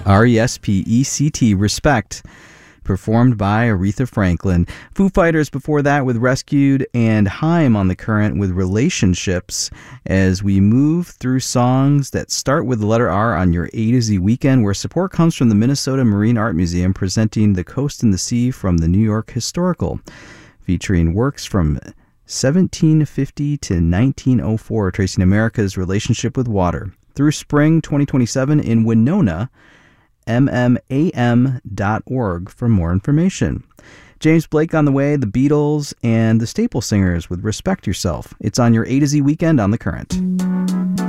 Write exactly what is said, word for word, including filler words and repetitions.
R E S P E C T, Respect, performed by Aretha Franklin. Foo Fighters before that with Rescued, and Haim on the Current with Relationships, as we move through songs that start with the letter R on your A to Z weekend, where support comes from the Minnesota Marine Art Museum, presenting The Coast and the Sea from the New York Historical, featuring works from seventeen fifty to nineteen oh four, tracing America's relationship with water. Through spring twenty twenty-seven in Winona, m m a m dot org for more information. James Blake on the way, the Beatles, and the Staple Singers with Respect Yourself. It's on your A to Z weekend on The Current.